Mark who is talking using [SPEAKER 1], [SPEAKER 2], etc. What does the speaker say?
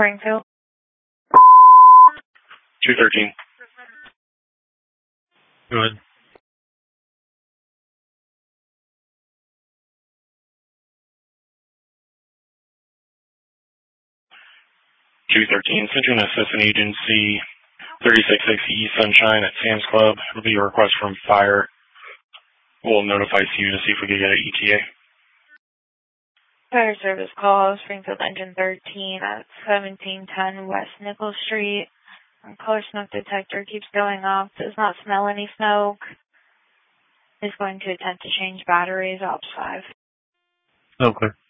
[SPEAKER 1] Springfield.
[SPEAKER 2] 213. Go ahead. Central Assistant Agency 3660 East Sunshine at Sam's Club. It'll be a request from fire. We'll notify CU to see if we can get an ETA.
[SPEAKER 1] Fire service call, Springfield Engine 13 at 1710 West Nickel Street. Color smoke detector keeps going off, does not smell any smoke. Is going to attempt to change batteries, ops 5.
[SPEAKER 2] Okay.